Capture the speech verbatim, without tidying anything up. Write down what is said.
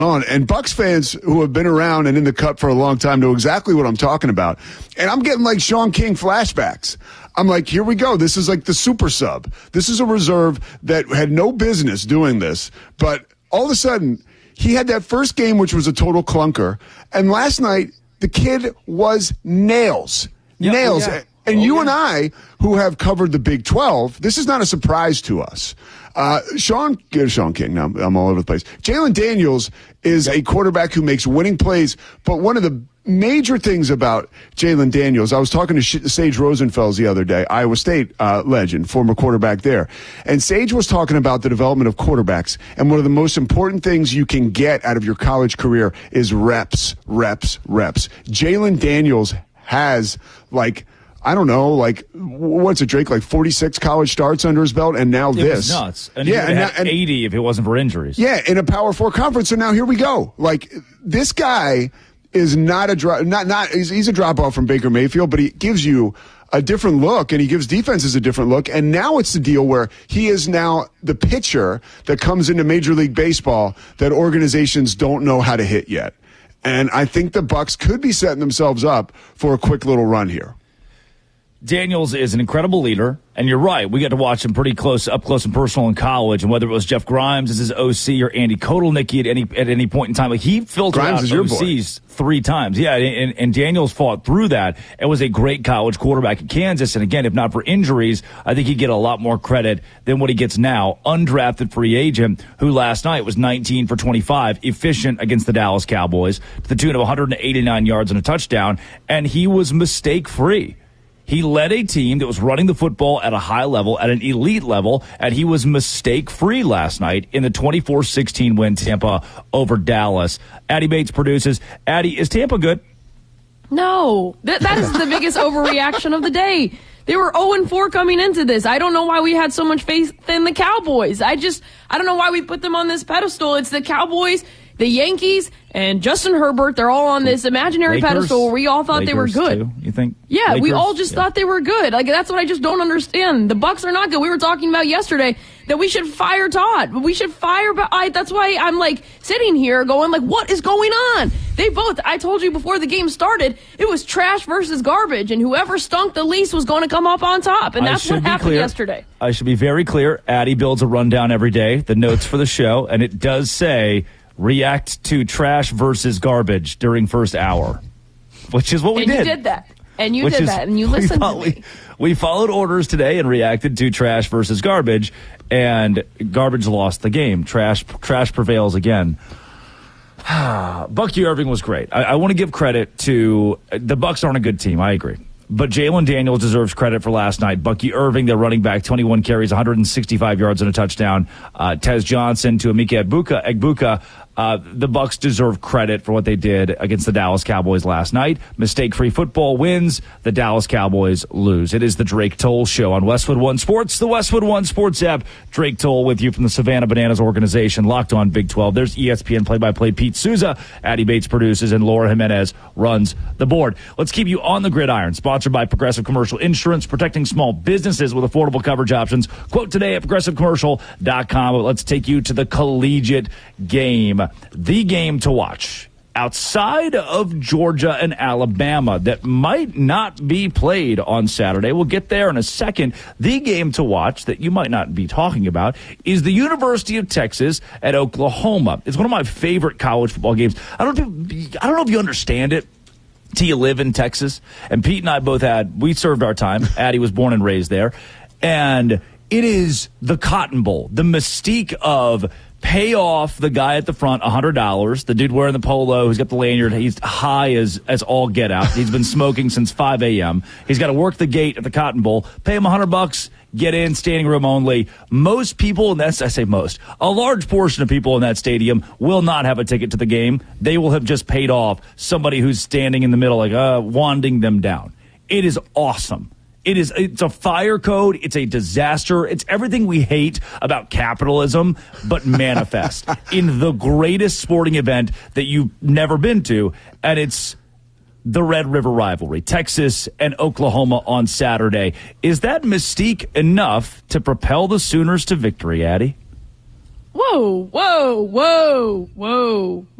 on. And Bucks fans who have been around and in the cut for a long time know exactly what I'm talking about. And I'm getting like Sean King flashbacks. I'm like, here we go. This is like the super sub. This is a reserve that had no business doing this. But all of a sudden, he had that first game, which was a total clunker. And last night, the kid was nails. Yep, nails. Oh, yeah. And oh, you yeah. and I, who have covered the Big twelve, this is not a surprise to us. Uh, Sean, Sean King, now I'm all over the place. Jalen Daniels is a quarterback who makes winning plays, but one of the major things about Jalen Daniels, I was talking to Sage Rosenfels the other day, Iowa State uh, legend, former quarterback there, and Sage was talking about the development of quarterbacks, and one of the most important things you can get out of your college career is reps, reps, reps. Jalen Daniels has, like, I don't know, like, what's it, Drake, like forty-six college starts under his belt, and now it this. Was nuts. And yeah, he would have and, had and, eighty if it wasn't for injuries. Yeah, in a Power Four conference, so now here we go. Like, this guy is not a drop, not, not, he's, he's a drop-off from Baker Mayfield, but he gives you a different look, and he gives defenses a different look, and now it's the deal where he is now the pitcher that comes into Major League Baseball that organizations don't know how to hit yet. And I think the Bucks could be setting themselves up for a quick little run here. Daniels is an incredible leader, and you're right. We got to watch him pretty close, up close and personal in college, and whether it was Jeff Grimes as his O C or Andy Kotelnicki at any at any point in time, like he filtered Grimes out is your O Cs boy. three times. Yeah, and, and Daniels fought through that and was a great college quarterback at Kansas. And again, if not for injuries, I think he'd get a lot more credit than what he gets now. Undrafted free agent who last night was nineteen for twenty-five, efficient against the Dallas Cowboys to the tune of one hundred eighty-nine yards and a touchdown, and he was mistake-free. He led a team that was running the football at a high level, at an elite level, and he was mistake-free last night in the twenty-four sixteen win Tampa over Dallas. Addie Bates produces. Addie, is Tampa good? No. That, that is the biggest overreaction of the day. They were oh and four coming into this. I don't know why we had so much faith in the Cowboys. I just, I don't know why we put them on this pedestal. It's the Cowboys, the Yankees, and Justin Herbert. They're all on this imaginary Lakers, pedestal where we all thought Lakers they were good. Too, you think? Yeah, Lakers? we all just yeah. thought they were good. Like, that's what I just don't understand. The Bucks are not good. We were talking about yesterday that we should fire Todd. We should fire. I, that's why I'm like sitting here going like, what is going on? They both. I told you before the game started, it was trash versus garbage, and whoever stunk the least was going to come up on top, and that's what happened clear. yesterday. I should be very clear. Addie builds a rundown every day, the notes for the show, and it does say react to trash versus garbage during first hour, which is what we and did. You did that. And you Which did is, that, and you listened follow, to me. We, we followed orders today and reacted to trash versus garbage, and garbage lost the game. Trash trash prevails again. Bucky Irving was great. I, I want to give credit to the Bucks aren't a good team. I agree. But Jalen Daniels deserves credit for last night. Bucky Irving, their running back, twenty-one carries, one hundred sixty-five yards and a touchdown. Uh, Tez Johnson to Emeka Egbuka. Egbuka. Uh, the Bucks deserve credit for what they did against the Dallas Cowboys last night. Mistake-free football wins. The Dallas Cowboys lose. It is the Drake Toll Show on Westwood One Sports, the Westwood One Sports app. Drake Toll with you from the Savannah Bananas organization, Locked On Big twelve. There's E S P N play-by-play Pete Souza. Addie Bates produces, and Laura Jimenez runs the board. Let's keep you on the gridiron. Sponsored by Progressive Commercial Insurance, protecting small businesses with affordable coverage options. Quote today at progressive commercial dot com. Let's take you to the collegiate game. The game to watch outside of Georgia and Alabama that might not be played on Saturday. We'll get there in a second. The game to watch that you might not be talking about is the University of Texas at Oklahoma. It's one of my favorite college football games. I don't know if you, I don't know if you understand it till you live in Texas. And Pete and I both had, we served our time. Addie was born and raised there. And it is the Cotton Bowl, the mystique of pay off the guy at the front one hundred dollars, the dude wearing the polo who's got the lanyard. He's high as, as all get out. He's been smoking since five a.m. He's got to work the gate at the Cotton Bowl. Pay him one hundred bucks, get in, standing room only. Most people, and that's, I say most, a large portion of people in that stadium will not have a ticket to the game. They will have just paid off somebody who's standing in the middle, like uh, wanding them down. It is awesome. It is, it's a fire code. It's a disaster. It's everything we hate about capitalism, but manifest in the greatest sporting event that you've never been to. And it's the Red River rivalry, Texas and Oklahoma on Saturday. Is that mystique enough to propel the Sooners to victory, Addie? Whoa, whoa, whoa, whoa.